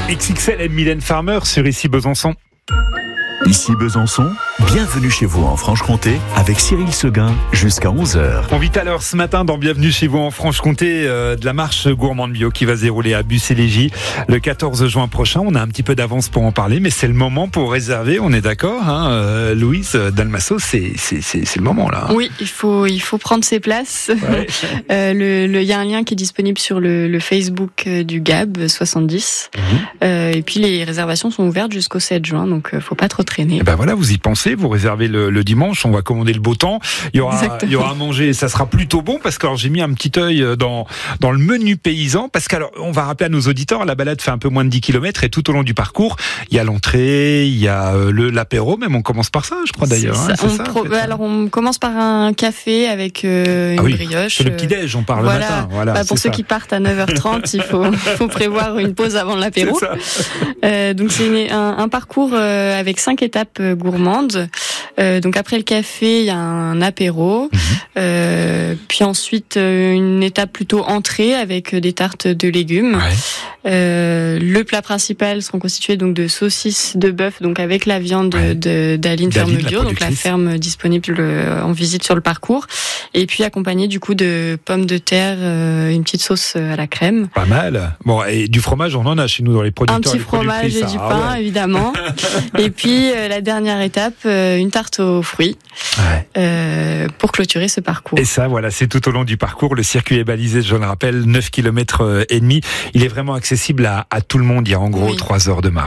XXL et Mylène Farmer sur Ici Besançon. Ici Besançon, bienvenue chez vous en Franche-Comté avec Cyril Seguin jusqu'à 11h. On vit à l'heure ce matin dans Bienvenue chez vous en Franche-Comté de la marche gourmande bio qui va se dérouler à Bussy-Légy le 14 juin prochain. On a un petit peu d'avance pour en parler, mais c'est le moment pour réserver, on est d'accord Louise Dalmasso, c'est le moment là. Oui, il faut prendre ses places. Ouais. Il y a un lien qui est disponible sur le Facebook du GAB 70. Et puis les réservations sont ouvertes jusqu'au 7 juin, donc faut pas trop traîner. Et ben voilà, vous y pensez, vous réservez le dimanche, on va commander le beau temps, il y aura à manger, ça sera plutôt bon parce que alors, j'ai mis un petit œil dans le menu paysan parce qu'on va rappeler à nos auditeurs, la balade fait un peu moins de 10 km et tout au long du parcours, il y a l'entrée, il y a l'apéro, même on commence par ça je crois d'ailleurs. Alors on commence par un café avec une brioche. C'est le petit-déj, on parle le matin. Voilà, pour ceux qui partent à 9h30, il faut prévoir une pause avant l'apéro. Donc c'est un parcours avec 5 étapes gourmandes. Donc après le café, il y a un apéro. Puis ensuite une étape plutôt entrée avec des tartes de légumes. Le plat principal seront constitués donc de saucisses de bœuf, donc avec la viande d'Aline Ferme Bio, donc la ferme disponible en visite sur le parcours. Et puis accompagné du coup de pommes de terre, une petite sauce à la crème. Pas mal. Bon, et du fromage, on en a chez nous dans les producteurs. Un petit fromage et du pain, évidemment. Et puis la dernière étape, une tarte aux fruits pour clôturer ce parcours. Et ça, voilà, c'est tout au long du parcours. Le circuit est balisé, je le rappelle, 9 km et demi. Il est vraiment accessible à tout le monde. Il y a en gros 3 heures de marche.